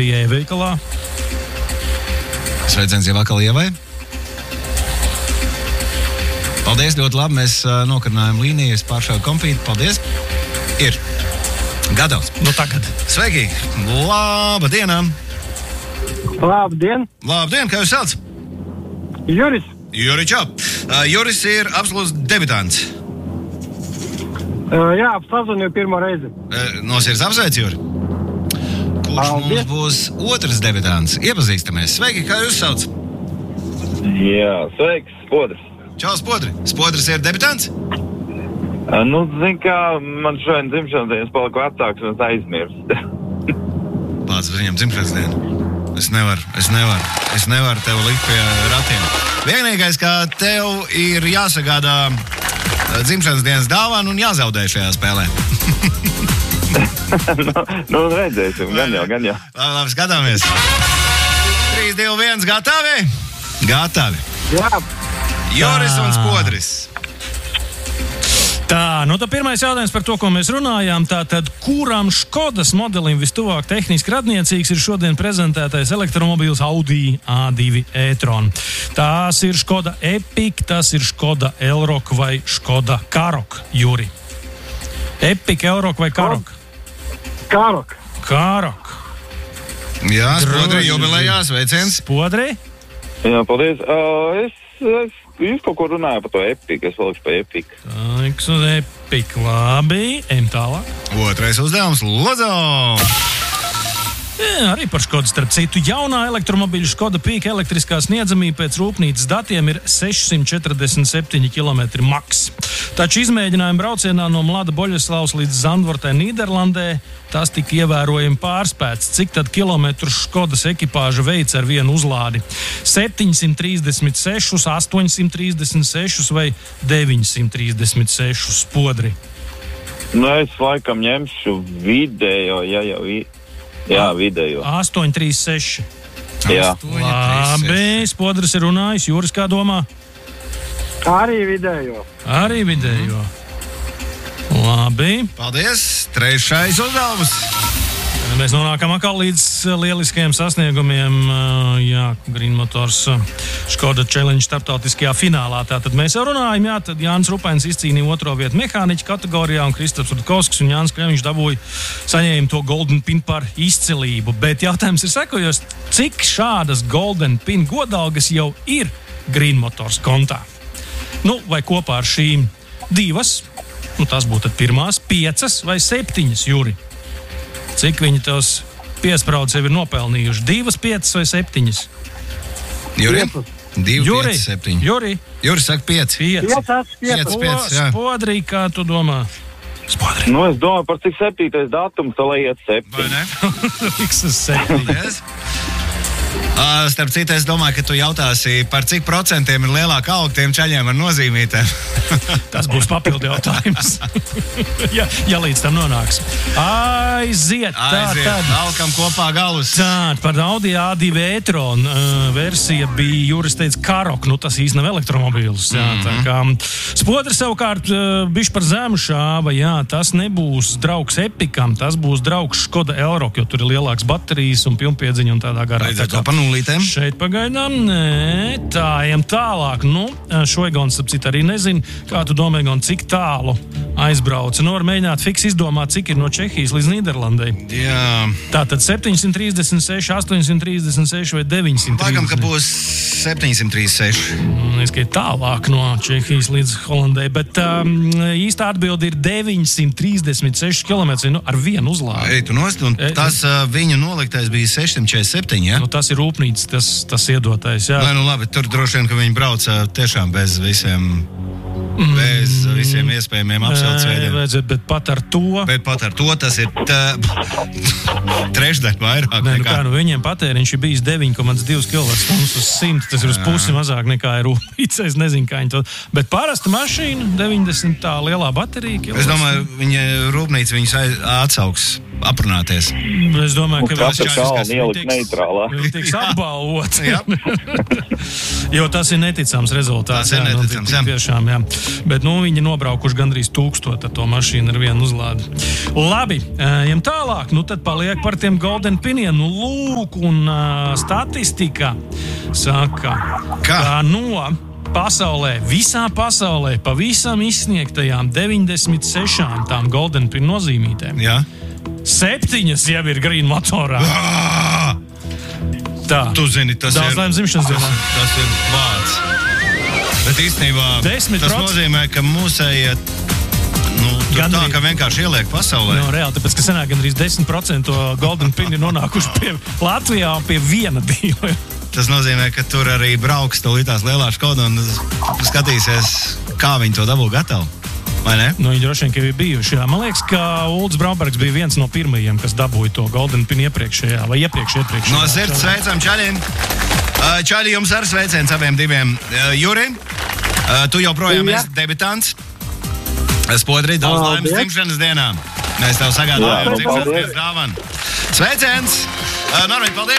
arī e-veikalā. Sveiciens jau atkal Ievai. Paldies, ļoti labi. Mēs nokarinājām līnijas pāršāvu kompītu. Paldies. Ir. Gatavs. Nu tagad. Sveiki. Labdien. Labdien. Labdien, kā jūs sauc? Juris. Juris, čau. Juris ir absolūts debitants. Jā, sazvanīju pirmo reizi. No sirds apsveic, Juri. Kurš mums būs otrs debitants? Iepazīstamies. Sveiki, kā jūs sauc? Jā, sveiks, Spodris. Čau, Spodri. Spodris ir debitants? Zin kā, man šodien dzimšanas dienas paliku vecāks un es aizmirstu. Pats viņam dzimšanas dienu. Es nevaru tev likt pie ratiem. Vienīgais, kā tev ir jāsagādā dzimšanas dienas dāvana un jāzaudē šajā spēlē. Redzēsim, gan jau. Labi, skatāmies. 3, 2, 1, gatavi? Gatavi. Jā. Joris un Spodris. Tā, tad pirmais jautājums par to, ko mēs runājām. Tātad, kuram Škodas modelim vistuvāk tehniski radniecīgs ir šodien prezentētais elektromobīls Audi A2 e-tron? Tās ir Škoda Epiq, tas ir Škoda Elroq vai Škoda Karoq, Juri? Epiq, Elroq vai Karoq? Karoq. Jā, Spodri, jubilejā, sveiciens. Spodri? Jā, paldies. Jūs kaut ko runājāt par to Epiq, es palikšu pa Epiq. Laiks uz Epiq, labi, ejam tālāk. Otrais uzdevums, lūdzu! Jā, arī par Škodu starp citu. Jaunā elektromobīļu Škoda Peak elektriskā sniedzamība pēc rūpnīcas datiem ir 647 km maks. Taču izmēģinājuma braucienā no Mlada Boļeslavas līdz Zandvortai Nīderlandē tas tika ievērojami pārspēts. Cik tad kilometrus Škodas ekipāža veica ar vienu uzlādi? 736, 836 vai 936, Spodri? Es laikam ņemšu vidējo, vidējo. 836. Jā. Labi, Spodris ir runājis. Juris, kā domā? Arī vidējo. Labi. Paldies. Trešais uzdevums. Mēs nonākam atkal līdz lieliskajiem sasniegumiem. Green Motors Škoda Challenge starptautiskajā finālā. Tātad mēs jau runājam, tad Jānis Rupains izcīnīja 2. vietu mehāniķa kategorijā un Kristaps Rudkovskis un Jānis Kļaviņš saņēma to Golden Pin par izcilību. Bet jautājums ir sekojos, cik šādas Golden Pin godalgas jau ir Green Motors kontā? Vai kopā ar šīm 2, tas būtu pirmās 5 vai 7, Juri? Cik viņi tos piesprauc jau ir nopelnījuši? 2, 5 vai 7? Juri? 2, 5, 7. Juri saka 5. 5, jā. Spodrī, kā tu domā? Spodrī. Es domāju, par cik 7. datums, tā lai iet 7. Vai ne? Liks uz 7. Starp citu, es domāju, ka tu jautāsi, par cik procentiem ir lielāka auga tiem čaļiem ar nozīmītēm. Tas būs papildu jautājums. ja līdz tam nonāks. Aiziet. Valkam kopā galus. Par Audi A2 e-tron versija bija, Juris teica, Karoq. Tas īsti nav elektromobīls. Spodris savukārt bišķi par zemu šāva. Tas nebūs draugs Epikam, tas būs draugs Škoda Elroq, jo tur ir lielāks baterijas un pilnpiedziņa un tādā garā. Šeit pagaidām, tā, ejam tālāk. Šoigons, ap citu, arī nezinu, kā tu domā, cik tālu aizbrauca. Var mēģināt izdomāt, cik ir no Čehijas līdz Nīderlandai. Jā. Tātad 736, 836 vai 936. Laikam, ka būs 736. Es ka ir tālāk no Čehijas līdz Holandai, bet īsta atbilde ir 936 km ar vienu uzlādi. Tas viņu noliktais bija 647, ja? Tas ir rūpnīca, tas iedotais, jā. Labi, tur droši vien, ka viņi brauca tiešām bez visiem iespējamiem apsildsveidiem. Bet pat ar to tas ir trešdaļ vairāk. Viņiem patēriņš ir bijis 9,2 kWh uz 100. Tas ir uz pusi mazāk nekā ir rūpnīca. Es nezinu, kā viņi to... Bet parasta mašīna, 90 tā lielā baterija. Es domāju, rūpnīca viņus atsauks aprunāties. Es domāju, ka viņi tiks apbalvots. Jo tas ir neticams rezultāts. Tas ir neticams, jā. Tiešām, jā. Bet viņi nobraukuši gandrīz 1000 ar to mašīnu ar vienu uzlādi. Labi, ejam tālāk. Tad paliek par tiem Golden Piniem. Lūk, un statistika saka, ka no pasaulē, visā pasaulē, pavisam izsniegtajām 96 tām Golden Pin nozīmītēm. Jā. 7 jau ir Green motorā. Tā. Tu zini, tas ir vārds. Bet īstenībā 10%. Tas nozīmē, ka mūsējie tā, ka vienkārši ieliek pasaulē. Reāli, tāpēc, ka senāk gandrīz 10% Golden Pin ir nonākuši pie Latvijā un pie viena dīla. Tas nozīmē, ka tur arī brauks tās lielā Škoda un skatīsies, kā viņi to dabū gatavu. Vai ne? Viņi droši vien, ka bija bijuši. Jā. Man liekas, ka Ulds Braubergs bija viens no pirmajiem, kas dabūja to Golden Pin iepriekšējā. No sirds sveicam Čaļiem. Čaļi, jums ar sveiciens abiem diviem. Juri, tu joprojām esi debitants. Spodri, daudz laimes dzimšanas dienā. Mēs tev sagādājam dzimšanas dienas dāvanu. Sveiciens! Normīt, paldies!